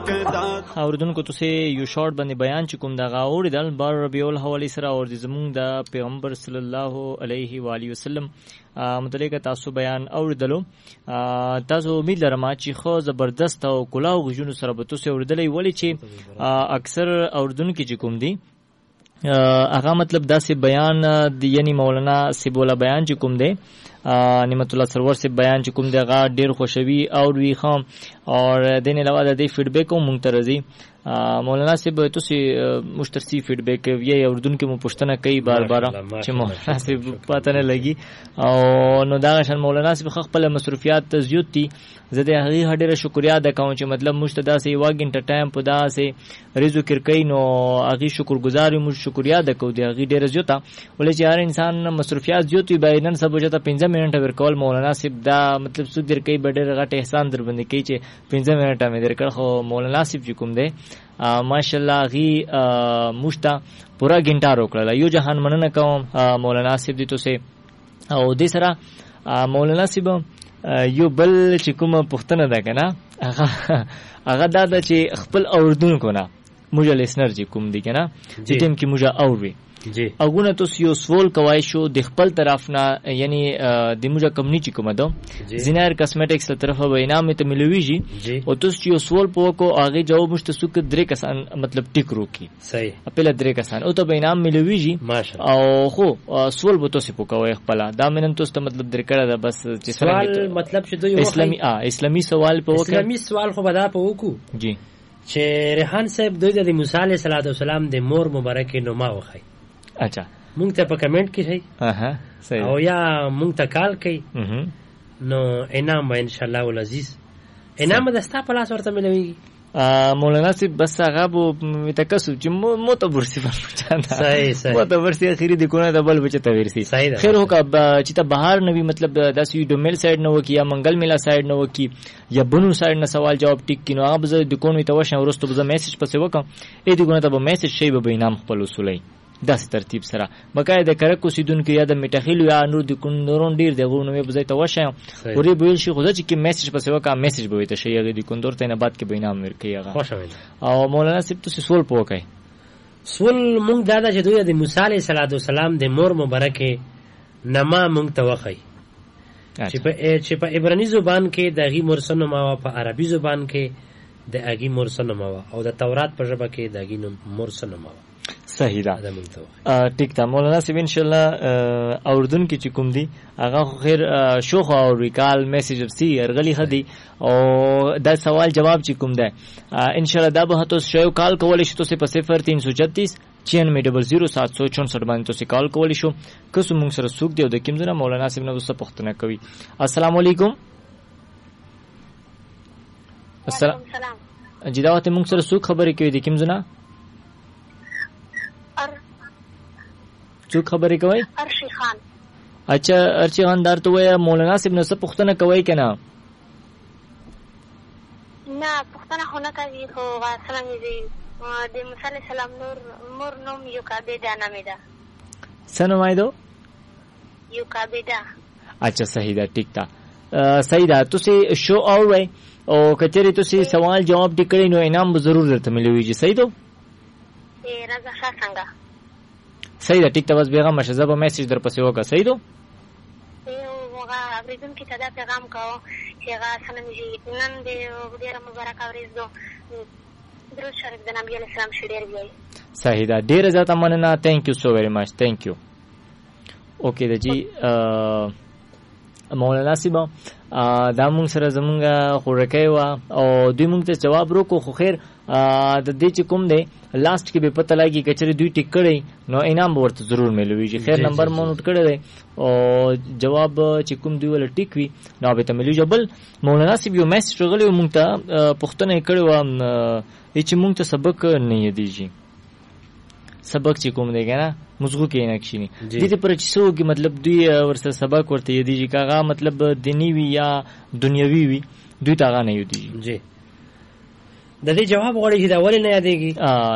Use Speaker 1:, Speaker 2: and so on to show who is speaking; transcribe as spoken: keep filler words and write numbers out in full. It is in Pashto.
Speaker 1: اوردونکو ته یو شارټ باندې بیان چې کوم دغه اوریدل بار ربیع الاول سره اور د زمونږ د پیغمبر صلی الله علیه و آله وسلم متعلق تاسو بیان اوریدلو. تاسو امید لرم چې خو زبردست او کلاو غږونو سره به تاسو اوریدلې، ولی چې اکثر اوردونکو چې کوم دي هغه مطلب داسې بیان دی، یعنی مولانا سیبولا بیان چې کوم دی نعمت الله سرور سے بیان چې کوم دی هغه ډیر خوشوي او وی خام اور دین علاوه د دې فیډبیک هم مونږ ته راځي. مولانا صاحب تاسو مشترسی فیډبیک یې اردن کې مو پوښتنه کوي بار بار چې مولانا صاحب پته نه لګي او نو دا شان مولانا صاحب خپل مصروفیات زیات دي. زه د هغه ډیره شکریا ادا کوم چې مطلب مشتدا سي واګنټ ټایم په دا سي ریزو کرکې نو هغه شکرګزار مو شکریا ادا کو دی هغه ډیره زیاته، ولې چې هر انسان مصروفیات زیات وي باینن سبو جته پنځه منټه ورکول مولانا صاحب دا مطلب سود در کوي ډیره غټ احسان در باندې کوي چې پنځه منټه مې درکړ. خو مولانا صاحب چې کوم دی ماشاءالله غي مشتا پورا غنټه روکړه. یو جهان مننه کوم مولانا صاحب دي توسه او دې سره مولانا صاحب یو بل چې کومه پښتنه ده کنه هغه هغه دا چې خپل اوردونکو نه موږ لیسنر چې کوم دي کنه چې ټیم کې موږ اوري جی اګونه تاسو یو سوال کوي شو د خپل طرف نه، یعنی د موږ کمنی چې کومه ده زینار کاسمیټکس له طرفه به انعام ته ملويږي او تاسو یو سوال پوکو هغه جواب مشته سو کې درې کسان مطلب ټیک روکي صحیح خپل درې کسان او ته به انعام ملويږي او خو سوال به تاسو پوکوي خپل دا منن تاسو مطلب درې کړه ده بس چې
Speaker 2: سوال مطلب چې دوی
Speaker 1: اسلامي ا اسلامي سوال پوکو
Speaker 2: اسلامي سوال خو بدا پوکو
Speaker 1: جی
Speaker 2: چې ریحان صاحب دوی د موسی علیه السلام د مور مبارک نوما وخی.
Speaker 1: اچھا
Speaker 2: مونږ ته په کمنټ کې شي
Speaker 1: اها صحیح او
Speaker 2: یا مونږ ته کال کوي نو انعام به ان شاء الله العزیز انعام د ستا په لاس ورته ملوي.
Speaker 1: مولانا صاحب بس هغه بو متکسو چې مو ته ورسي په
Speaker 2: صحیح صحیح
Speaker 1: مو ته ورسي اخیری د کونه د بل بچ ته ورسي خیر هو کا چې ته بهر نوی مطلب د سوی ډومل سایډ نو کی یا منګل میلا سایډ نو کی یا بنو سایډ نه سوال جواب ټیک کینو هغه به د کونه ته وښه ورستو به میسج پسې وکم اې د کونه ته به میسج شی به انعام خپل وصولای داس ترتیب سره بقاعده کرکو سیدونکو یا د میټخیل یا نور د کون نورون ډیر دغه نو به زیته وشه پوری بویل شي خو چې کی میسج پسې وکا میسج به وته شي هغه د کندور ته نه بعد کې به انعام ورکړي هغه خوشاله. او مولانا صاحب تاسو سوال پوکای
Speaker 2: سوال مونږ دادا چې دوی د موسی علیه السلام د مور مبارکه نما مونږ ته وخی چې په چې په عبرانی زبان کې د غي مرسنه ما په عربي زبان کې د اغي مرسنه ما او د تورات په ژبه کې د اغي مرسنه ما
Speaker 1: صحیح ده ټیک ده. مولانا صاحب ان شاء الله اردن کې چې کوم دي هغه خیر شوخ او ریکال میسج سی ارغلی خدي او دا سوال جواب چې کوم ده ان شاء الله دا به تاسو شو کال کولای شئ تاسو په صفر تین سو چھتیس چھیانوے ڈبل زیرو سات سو چونسٹھ باندې تاسو کال کولای شو کسو موږ سره سوق دی او د کوم ځای مولانا صاحب نو څه پوښتنه کوي. السلام علیکم. السلام جی دا ته موږ سره سوق خبرې کوي د کوم ځای څوک خبرې کوي؟
Speaker 3: ارشی خان.
Speaker 1: اچھا ارشی خان دار ته وای مولانا صاحب نو څه پوښتنه کوي کنه؟
Speaker 3: نه پوښتنه خو نه کوي خو واسره دي د موسی علیه السلام نور مور نوم یو کابیدا نامه ده.
Speaker 1: څه نوم ده؟
Speaker 3: یو کابیدا.
Speaker 1: اچھا صحیح ده ټیک ده صحیح ده. تاسو شو اورئ او کچری تاسو سوال جواب ټیکړئ نو انعام به ضرور درته ملويږي. صحیح ده؟
Speaker 3: ای رضا شاه څنګه؟
Speaker 1: صحیح ده ټیک ده. بس بیغه مشه زبا میسج در پسې وکړه. صحیح ده
Speaker 3: یو هغه اوریدون کې تدا پیغام کاو چې هغه سلام جی نن دې ډیره مبارک اوریز دو درود شریف د نبی علیه السلام شډیر وی.
Speaker 1: صحیح ده ډیره زیاته مننه. تhank you so very much. thank you. اوکې د جی مولانا صاحب دا مونږ سره زمونږه خورکې وا او دوی مونږ ته جواب روکو خو خیر د دې چې کوم دی لاست کې به پته لګي کچره دوی ټیک کړي نو انعام ورته ضرور ملويږي. خیر نمبر مو نوٹ کړی دی او جواب چې کوم دی ول ټیک وي نو به ته ملويږي. بل مولانا صاحب یو میسج راغلی مونږ ته پښتنه کړي و چې مونږ ته سبق نه یادېږي سبق چې کوم دی کنه مزغو کې نه کښینی دې ته پر چې سو کې مطلب دوی ورسره سبق ورته یادېږي کاغه مطلب دینی وی یا دنیوي وی دوی تاغه نه یادېږي.
Speaker 2: جی د دې جواب غواړي چې دا ولې نه یادېږي؟